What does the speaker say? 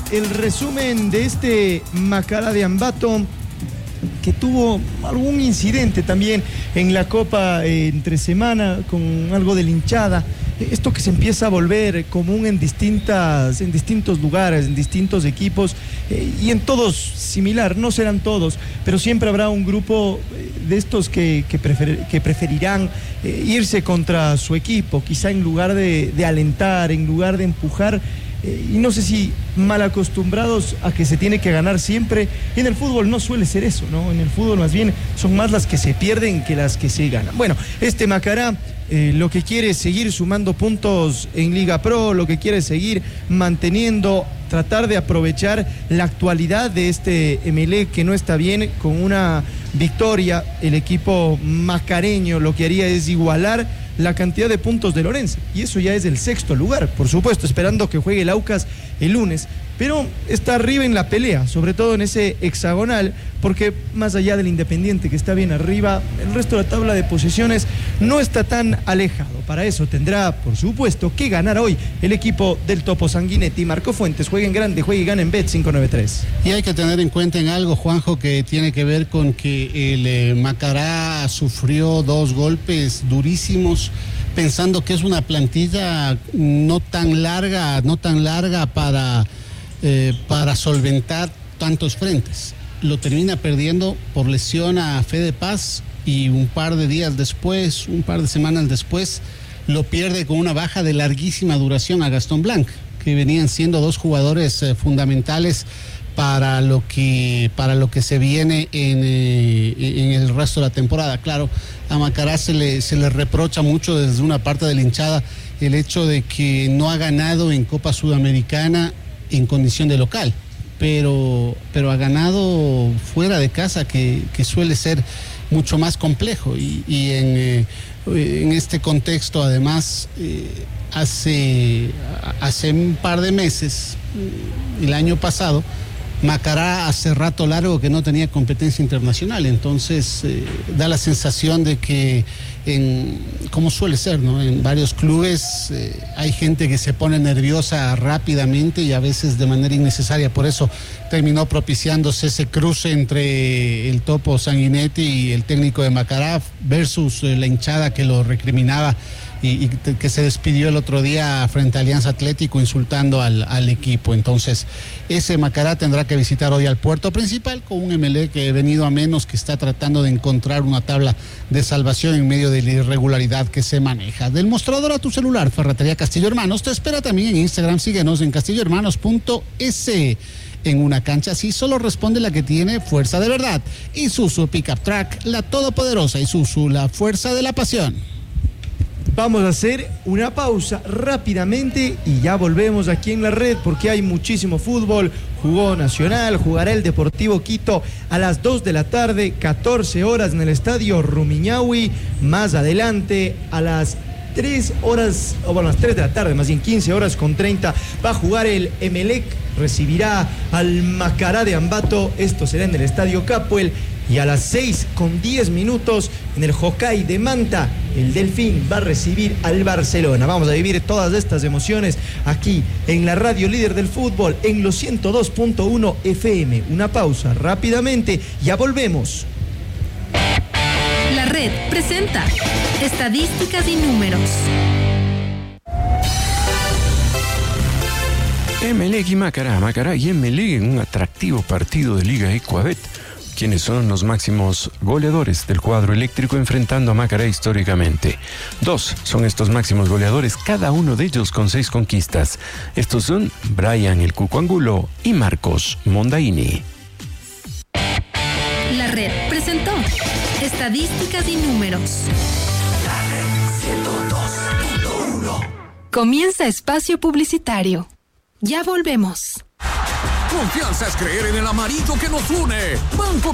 el resumen de este Macará de Ambato, que tuvo algún incidente también en la Copa entre semana con algo de linchada. Esto que se empieza a volver común en distintos lugares, en distintos equipos, y en todos similar, no serán todos, pero siempre habrá un grupo de estos que preferirán irse contra su equipo, quizá en lugar de alentar, en lugar de empujar. Y no sé si mal acostumbrados a que se tiene que ganar siempre. Y en el fútbol no suele ser eso, ¿no? En el fútbol más bien son más las que se pierden que las que se ganan. Bueno, este Macará lo que quiere es seguir sumando puntos en Liga Pro, lo que quiere es seguir manteniendo, tratar de aprovechar la actualidad de este Emelec que no está bien. Con una victoria, el equipo macareño lo que haría es igualar la cantidad de puntos de Lorenzo, y eso ya es el 6º lugar, por supuesto, esperando que juegue el Aucas el lunes, pero está arriba en la pelea, sobre todo en ese hexagonal, porque más allá del Independiente, que está bien arriba, el resto de la tabla de posiciones no está tan alejado. Para eso tendrá, por supuesto, que ganar hoy el equipo del Topo Sanguinetti. Marco Fuentes, juegue en grande, juegue y gana en Bet593. Y hay que tener en cuenta en algo, Juanjo, que tiene que ver con que el Macará sufrió 2 golpes durísimos, pensando que es una plantilla no tan larga para solventar tantos frentes. Lo termina perdiendo por lesión a Fede Paz, y un par de semanas después, lo pierde con una baja de larguísima duración a Gastón Blanc, que venían siendo 2 jugadores fundamentales para lo que se viene en el resto de la temporada. Claro, a Macará se le reprocha mucho desde una parte de la hinchada el hecho de que no ha ganado en Copa Sudamericana en condición de local, pero ha ganado fuera de casa, que suele ser mucho más complejo, y en este contexto, además, hace un par de meses, el año pasado, Macará hace rato largo que no tenía competencia internacional, entonces da la sensación de que, como suele ser, ¿no?, en varios clubes hay gente que se pone nerviosa rápidamente y a veces de manera innecesaria. Por eso terminó propiciándose ese cruce entre el Topo Sanguinetti y el técnico de Macará versus la hinchada que lo recriminaba y que se despidió el otro día frente a Alianza Atlético insultando al equipo. Entonces ese Macará tendrá que visitar hoy al puerto principal con un Emelec que ha venido a menos, que está tratando de encontrar una tabla de salvación en medio de la irregularidad que se maneja. Del mostrador a tu celular, Ferretería Castillo Hermanos te espera también en Instagram. Síguenos en castillohermanos.es. En una cancha así solo responde la que tiene fuerza de verdad. Isuzu Pickup Truck, la todopoderosa Isuzu, la fuerza de la pasión. Vamos a hacer una pausa rápidamente y ya volvemos aquí en la red, porque hay muchísimo fútbol. Jugó Nacional, jugará el Deportivo Quito a las 2 de la tarde, 14 horas en el estadio Rumiñahui. Más adelante, a las 3 horas, o bueno, a las 3 de la tarde, más bien 15:30, va a jugar el Emelec, recibirá al Macará de Ambato. Esto será en el estadio Capuel. Y a las 6:10 en el Hokkaido de Manta, el Delfín va a recibir al Barcelona. Vamos a vivir todas estas emociones aquí en la radio líder del fútbol, en los 102.1 FM. Una pausa rápidamente, ya volvemos. La red presenta estadísticas y números. Emelec y Macará y Emelec en un atractivo partido de Liga Ecuabet. ¿Quiénes son los máximos goleadores del cuadro eléctrico enfrentando a Macará históricamente? 2 son estos máximos goleadores, cada uno de ellos con 6 conquistas. Estos son Brian el Cuco Angulo y Marcos Mondaini. La red presentó estadísticas y números. La red 102.1. Comienza espacio publicitario. Ya volvemos. Confianza es creer en el amarillo que nos une. Banco